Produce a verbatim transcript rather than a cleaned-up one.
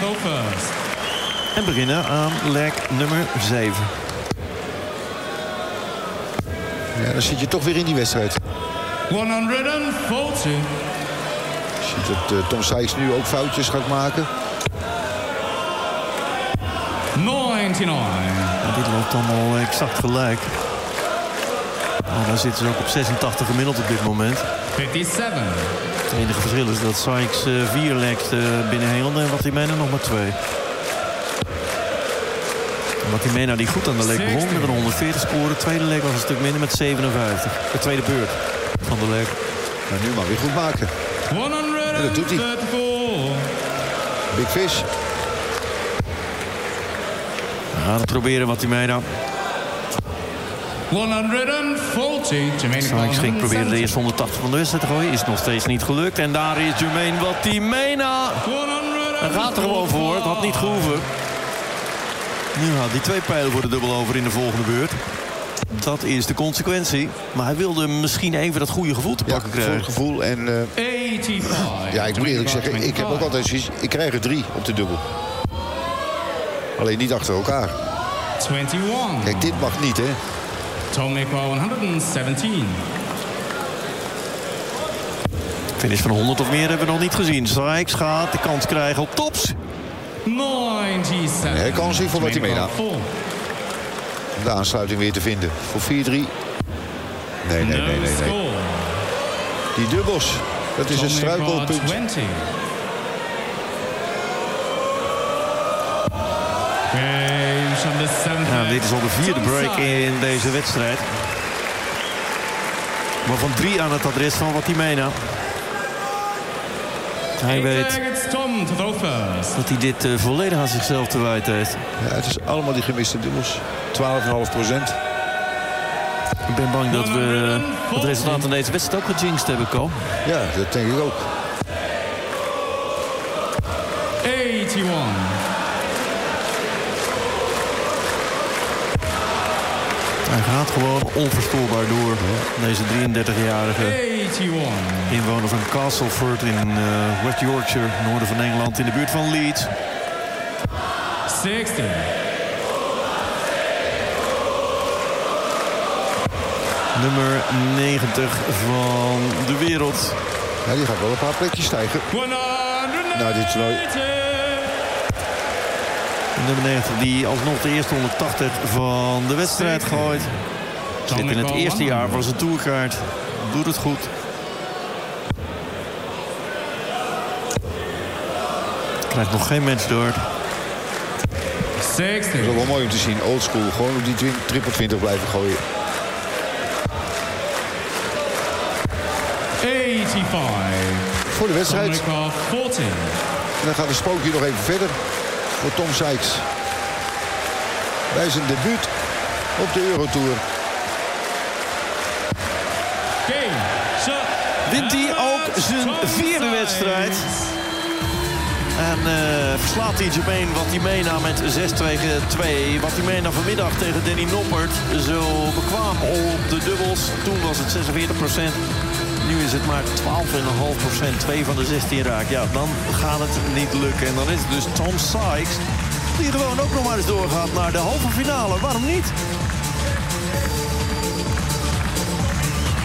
go first. En beginnen aan leg nummer zeven. Ja, dan zit je toch weer in die wedstrijd. honderdveertig. Je ziet dat uh, Tom Sykes nu ook foutjes gaat maken. negenennegentig. Nou, dit loopt dan al exact gelijk. Nou, daar zitten ze ook op zesentachtig gemiddeld op dit moment. vijfenvijftig. Het enige verschil is dat Sykes uh, vier legs uh, binnenheelde en Watimena nog maar twee. Watimena die goed aan de leg begon met een honderdveertig scoren. Tweede leg was een stuk minder met zevenenvijftig. De tweede beurt van de leg. Maar nu maar weer goed maken. En dat doet hij. Big Fish. We gaan het proberen Watimena. honderdveertig. Sykes ging proberen de eerste honderdtachtig van de wedstrijd te gooien. Is nog steeds niet gelukt. En daar is Jermaine Watimena. Hij gaat er gewoon voor. Het had niet gehoeven. Nu had hij twee pijlen voor de dubbel over in de volgende beurt. Dat is de consequentie. Maar hij wilde misschien even dat goede gevoel te pakken ja, krijgen. gevoel en... Uh, ja, ik moet eerlijk zeggen, ik heb ook altijd zoiets... Ik krijg er drie op de dubbel. Alleen niet achter elkaar. eenentwintig. Kijk, dit mag niet, hè. Tomiko honderdzeventien. Finish van honderd of meer hebben we nog niet gezien. Sykes gaat de kans krijgen op tops. negenennegentig. Nee, kans hier voor Watimena. Om de aansluiting weer te vinden. Voor vier drie. Nee, nee, nee, nee, nee. Die dubbels. Dat is een struikelpunt. Ja, dit is al de vierde break in deze wedstrijd. Maar van drie aan het adres van Watimena. Hij weet dat hij dit uh, volledig aan zichzelf te wijten heeft. Ja, het is allemaal die gemiste dubbels. twaalf komma vijf procent. Ik ben bang dat we het resultaat van deze wedstrijd ook gejinxed hebben, Ko. Ja, dat denk ik ook. eenennegentig. Hij gaat gewoon onverstoorbaar door. Ja. Deze drieëndertigjarige inwoner van Castleford in uh, West Yorkshire, noorden van Engeland, in de buurt van Leeds. zestig. Nummer negentig van de wereld. Ja, die gaat wel een paar plekjes stijgen. Nou, dit toernooi. Nummer negentig die alsnog de eerste honderdtachtig van de wedstrijd gooit. Zit in het eerste jaar van zijn tourkaart. Doet het goed. Krijgt nog geen match door. zestig. Dat is wel mooi om te zien. Oldschool. Gewoon op die triple twintig blijven gooien. vijfennegentig. Voor de wedstrijd. En dan gaat het spookje nog even verder. Voor Tom Sykes. Bij zijn debuut op de Eurotour. Wint hij ook zijn vierde wedstrijd. En uh, verslaat hij Jermaine Watimena met zes tegen twee. Watimena vanmiddag tegen Danny Noppert. Zo bekwaam op de dubbels. Toen was het zesenveertig procent. Nu is het maar twaalf komma vijf procent. Twee van de zestien raak. Ja, dan gaat het niet lukken. En dan is het dus Tom Sykes die gewoon ook nog maar eens doorgaat naar de halve finale. Waarom niet?